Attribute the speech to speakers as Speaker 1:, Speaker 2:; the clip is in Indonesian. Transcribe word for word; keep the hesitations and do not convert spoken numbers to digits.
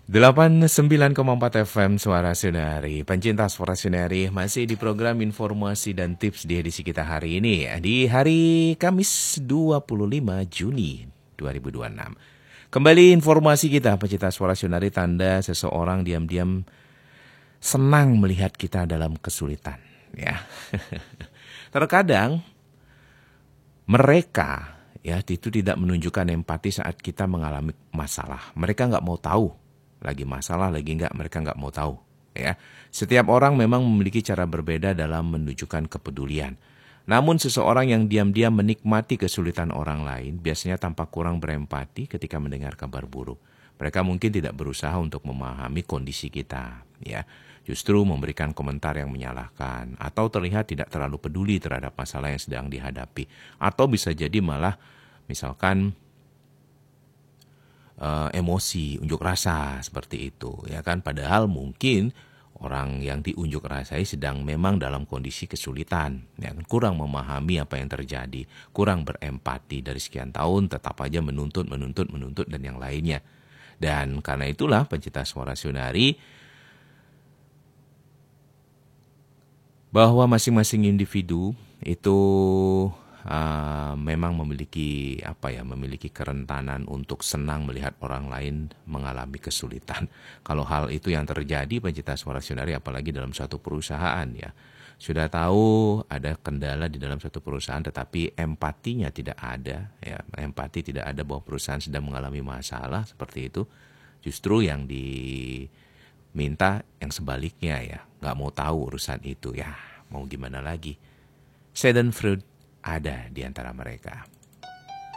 Speaker 1: delapan puluh sembilan koma empat F M Suara Sunari, pencinta Suara Sunari masih di program informasi dan tips di edisi kita hari ini di hari Kamis dua puluh lima Juni dua ribu dua puluh enam. Kembali informasi kita pencinta Suara Sunari, tanda seseorang diam-diam senang melihat kita dalam kesulitan, ya. Terkadang mereka ya itu tidak menunjukkan empati saat kita mengalami masalah. Mereka nggak mau tahu lagi masalah, lagi nggak, mereka nggak mau tahu. Ya, setiap orang memang memiliki cara berbeda dalam menunjukkan kepedulian. Namun seseorang yang diam-diam menikmati kesulitan orang lain biasanya tampak kurang berempati ketika mendengar kabar buruk. Mereka mungkin tidak berusaha untuk memahami kondisi kita, ya. Justru memberikan komentar yang menyalahkan atau terlihat tidak terlalu peduli terhadap masalah yang sedang dihadapi. Atau bisa jadi malah misalkan uh, emosi, unjuk rasa seperti itu, ya kan? Padahal mungkin orang yang diunjuk rasai sedang memang dalam kondisi kesulitan, ya kan? Kurang memahami apa yang terjadi, kurang berempati dari sekian tahun, tetap aja menuntut, menuntut, menuntut dan yang lainnya. Dan karena itulah pencinta Suara Sunari, bahwa masing-masing individu itu uh, memang memiliki apa ya, memiliki kerentanan untuk senang melihat orang lain mengalami kesulitan. Kalau hal itu yang terjadi pencinta Suara Sunari, apalagi dalam suatu perusahaan, ya. Sudah tahu ada kendala di dalam suatu perusahaan tetapi empatinya tidak ada, ya. Empati tidak ada bahwa perusahaan sedang mengalami masalah seperti itu. Justru yang di minta yang sebaliknya, ya, nggak mau tahu urusan itu, ya, mau gimana lagi. Schadenfreude ada di antara mereka.